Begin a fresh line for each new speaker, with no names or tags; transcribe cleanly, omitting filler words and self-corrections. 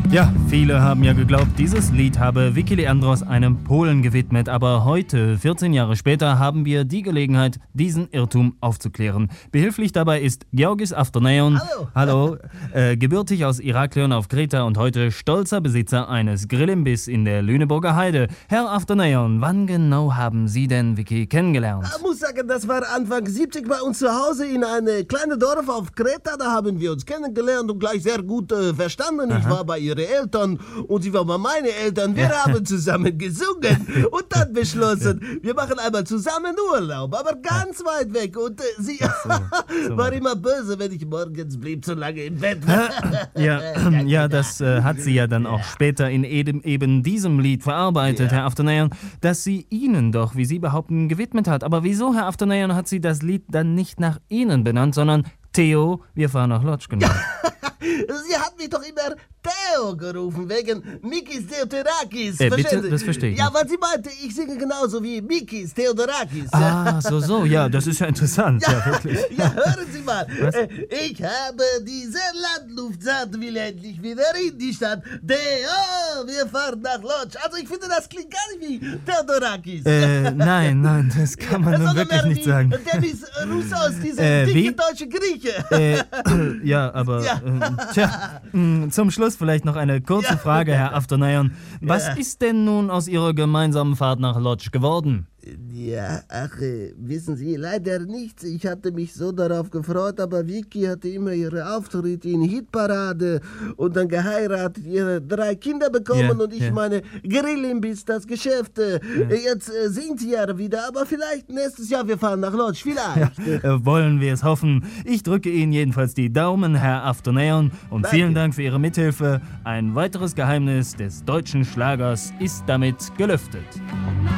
Ja, viele haben ja geglaubt, dieses Lied habe Vicky Leandros einem Polen gewidmet. Aber heute, 14 Jahre später, haben wir die Gelegenheit, diesen Irrtum aufzuklären. Behilflich dabei ist Georgis Avtoneon. Hallo. Gebürtig aus Iraklion auf Kreta und heute stolzer Besitzer eines Grillimbiss in der Lüneburger Heide. Herr Avtoneon, wann genau haben Sie denn Vicky kennengelernt?
Ich muss sagen, das war Anfang 70 bei uns zu Hause in einem kleinen Dorf auf Kreta. Da haben wir uns kennengelernt und gleich sehr gut verstanden. Ich war bei ihren Eltern und sie war bei meinen Eltern. Wir haben zusammen gesungen und dann beschlossen, wir machen einmal zusammen Urlaub, aber ganz weit weg. Und sie war immer böse, wenn ich morgens blieb so lange im Bett.
Ja, das hat sie ja dann auch später in eben diesem Lied verarbeitet, Herr Avtoneon, dass sie Ihnen doch, wie Sie behaupten, gewidmet hat. Aber wieso, Herr Avtoneon, hat sie das Lied dann nicht nach Ihnen benannt, sondern Theo, wir fahren nach Lodz genannt?
Sie hat mich doch immer Theo gerufen, wegen Mikis Theodorakis.
Bitte? Das verstehe ich
Ja,
nicht.
weil sie meinte, ich singe genauso wie Mikis Theodorakis.
Ah, so, ja, das ist ja interessant, ja, wirklich.
Ja, hören Sie mal. Ich habe diese Landluft satt, will endlich wieder in die Stadt. Theo, wir fahren nach Lodz. Also ich finde, das klingt gar nicht wie Theodorakis.
Nein, das kann man nun wirklich nicht sagen.
Dennis Roussos, dieser dicke deutsche Grieche.
Ja, aber zum Schluss vielleicht noch eine kurze Frage, Herr Avtoneon. Was ist denn nun aus Ihrer gemeinsamen Fahrt nach Lodz geworden?
Ja, wissen Sie, leider nichts. Ich hatte mich so darauf gefreut, aber Vicky hatte immer ihre Auftritte in Hitparade und dann geheiratet, ihre 3 Kinder bekommen und ich meine Grillimbiss, das Geschäft. Jetzt singt sie ja wieder, aber vielleicht nächstes Jahr wir fahren nach Lodz, vielleicht.
Wollen wir es hoffen. Ich drücke Ihnen jedenfalls die Daumen, Herr Avtoneon, und vielen Dank für Ihre Mithilfe. Ein weiteres Geheimnis des deutschen Schlagers ist damit gelüftet.